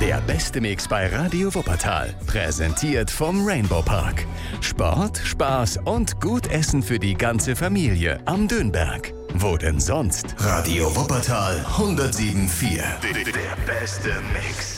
Der beste Mix bei Radio Wuppertal. Präsentiert vom Rainbow Park. Sport, Spaß und gut Essen für die ganze Familie am Dönberg. Wo denn sonst? Radio Wuppertal 107.4. Der beste Mix.